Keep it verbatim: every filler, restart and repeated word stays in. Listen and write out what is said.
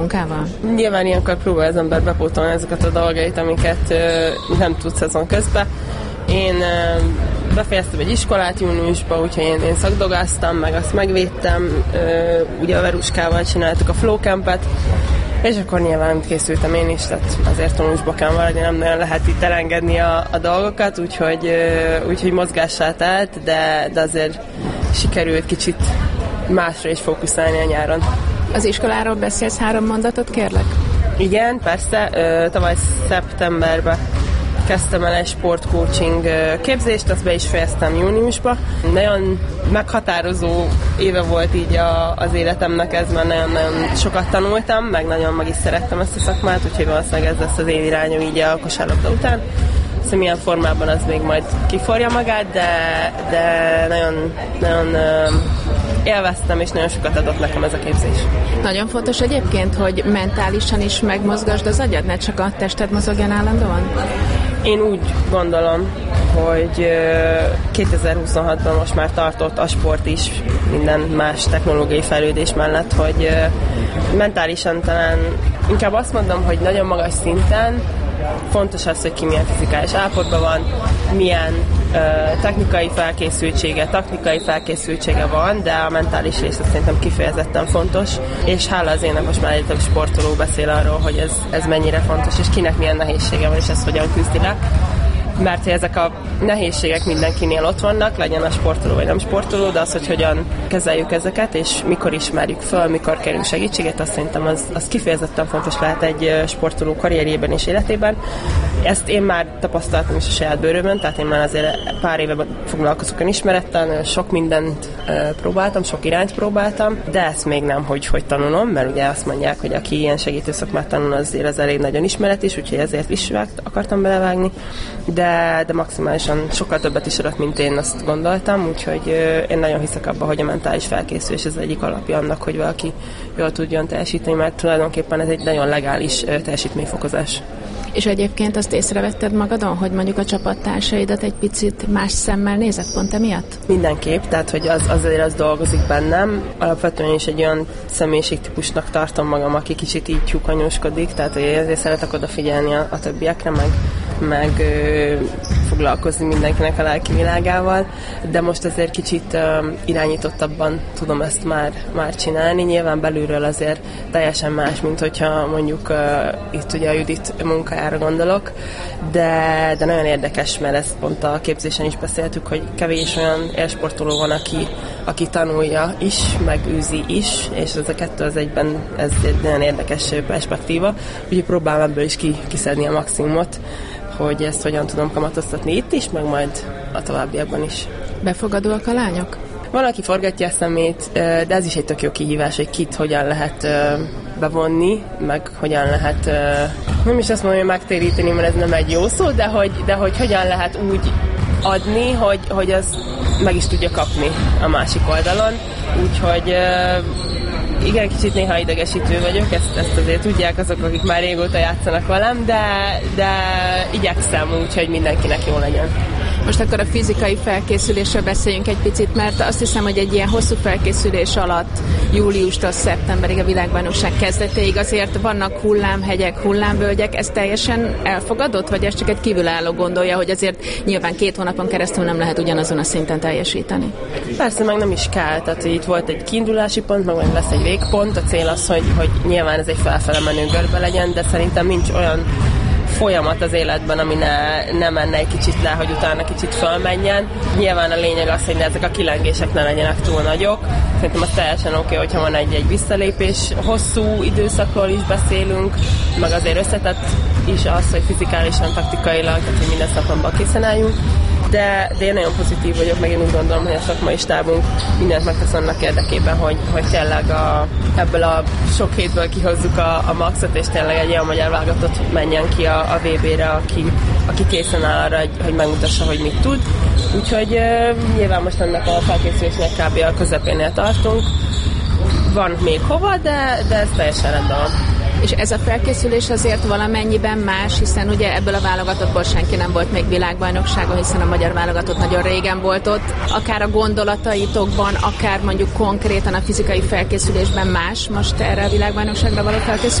munkával? Nyilván ilyenkor próbál az ember bepótolni ezeket a dolgait, amiket uh, nem tud szezon közben. Én uh, befejeztem egy iskolát júniusban, úgyhogy én, én szakdogáztam, meg azt megvédtem. Uh, ugye a Veruskával csináltuk a Flow Campet, és akkor nyilván készültem én is, tehát azért tanulósba kell maradni, nem nagyon lehet itt elengedni a, a dolgokat, úgyhogy, uh, úgyhogy mozgással telt, de, de azért sikerült kicsit másra is fókuszálni a nyáron. Az iskoláról beszélsz három mondatot, kérlek? Igen, persze. Tavaly szeptemberben kezdtem el egy sportcoaching képzést, azt be is fejeztem júniusban. Nagyon meghatározó éve volt így a, az életemnek ez, mert nagyon-nagyon sokat tanultam, meg nagyon meg is szerettem ezt a szakmát, úgyhogy valószínűleg ez lesz az én irányom így a kosárlabda után. Szóval milyen formában az még majd kiforja magát, de, de nagyon, nagyon élveztem, és nagyon sokat adott nekem ez a képzés. Nagyon fontos egyébként, hogy mentálisan is megmozgasd az agyad, ne csak a tested mozogjon állandóan? Én úgy gondolom, hogy kétezer-huszonhatban most már tartott a sport is minden más technológiai fejlődés mellett, hogy mentálisan talán inkább azt mondom, hogy nagyon magas szinten fontos az, hogy ki milyen fizikális állapotban van, milyen ö, technikai felkészültsége, taktikai felkészültsége van, de a mentális része szerintem kifejezetten fontos, és hála az ének most már egy több sportoló beszél arról, hogy ez, ez mennyire fontos, és kinek milyen nehézsége van, és ezt hogyan küzdi le. Mert ezek a nehézségek mindenkinél ott vannak, legyen a sportoló vagy nem sportoló, de az, hogy hogyan kezeljük ezeket, és mikor ismerjük föl, mikor kérünk segítséget, azt szerintem az, az kifejezetten fontos lehet egy sportoló karrierjében és életében. Ezt én már tapasztaltam is a saját bőrömön, tehát én már azért pár éve foglalkozok önismerettel, sok mindent próbáltam, sok irányt próbáltam, de ezt még nem, hogy hogy tanulom, mert ugye azt mondják, hogy aki ilyen segítő szakmát tanul, azért az elég nagyon ismeret is, úgyhogy ezért is vágt, akartam belevágni, de, de maximálisan sokkal többet is adott, mint én azt gondoltam, úgyhogy én nagyon hiszek abban, hogy a mentális felkészülés az egyik alapja annak, hogy valaki jól tudjon teljesíteni, mert tulajdonképpen ez egy nagyon legális teljesítményfokozás. És egyébként azt észrevetted magadon, hogy mondjuk a csapattársaidat egy picit más szemmel nézek pont emiatt? Mindenképp, tehát hogy az, azért az dolgozik bennem. Alapvetően is egy olyan személyiségtípusnak tartom magam, aki kicsit így tyúkanyóskodik, tehát ezért szeretek odafigyelni a, a többiekre, meg, meg ö, foglalkozni mindenkinek a lelki világával, de most azért kicsit ö, irányítottabban tudom ezt már, már csinálni. Nyilván belülről azért teljesen más, mint hogyha mondjuk ö, itt ugye a Judit munkájára gondolok, de, de nagyon érdekes, mert ezt pont a képzésen is beszéltük, hogy kevés olyan élsportoló van, aki, aki tanulja is, meg űzi is, és ez a kettő az egyben, ez egy nagyon érdekes perspektíva, úgyhogy próbálom ebből is ki, kiszedni a maximumot, hogy ezt hogyan tudom kamatoztatni itt is, meg majd a továbbiakban is. Befogadóak a lányok? Van, aki forgatja a szemét, de ez is egy tök jó kihívás, hogy kit hogyan lehet bevonni, meg hogyan lehet, nem is azt mondom, hogy megtéríteni, mert ez nem egy jó szó, de hogy, de hogy hogyan lehet úgy adni, hogy, hogy az meg is tudja kapni a másik oldalon. Úgyhogy igen, kicsit néha idegesítő vagyok, ezt, ezt azért tudják azok, akik már régóta játszanak velem, de, de igyekszem úgy, hogy mindenkinek jó legyen. Most akkor a fizikai felkészülésről beszéljünk egy picit, mert azt hiszem, hogy egy ilyen hosszú felkészülés alatt júliustól szeptemberig a világbajnokság kezdetéig azért vannak hullámhegyek, hullámvölgyek, ez teljesen elfogadott, vagy ez csak egy kívülálló gondolja, hogy azért nyilván két hónapon keresztül nem lehet ugyanazon a szinten teljesíteni? Persze, meg nem is kell, tehát itt volt egy kiindulási pont, meg lesz egy végpont, a cél az, hogy, hogy nyilván ez egy felfele menő görbe legyen, de szerintem nincs olyan folyamat az életben, ami ne, ne menne egy kicsit le, hogy utána kicsit fölmenjen. Nyilván a lényeg az, hogy ne, ezek a kilengések ne legyenek túl nagyok. Szerintem az teljesen oké, okay, hogyha van egy-egy visszalépés. Hosszú időszakról is beszélünk, meg azért összetett is az, hogy fizikálisan, taktikailag, tehát hogy minden szakmában készen álljunk. De, de én nagyon pozitív vagyok, meg én úgy gondolom, hogy a szakmai stábunk mindent megtesz annak érdekében, hogy, hogy tényleg a, ebből a sok hétből kihozzuk a, a maxot, és tényleg egy olyan magyar válogatott menjen ki a, a vé bére, aki, aki készen áll arra, hogy megmutassa, hogy mit tud. Úgyhogy uh, nyilván most ennek a felkészülésnek kb. A közepénél tartunk. Van még hova, de, de ez teljesen rendben van. És ez a felkészülés azért valamennyiben más, hiszen ugye ebből a válogatottból senki nem volt még világbajnokságon, hiszen a magyar válogatott nagyon régen volt ott. Akár a gondolataitokban, akár mondjuk konkrétan a fizikai felkészülésben más most erre a világbajnokságra való felkészülés?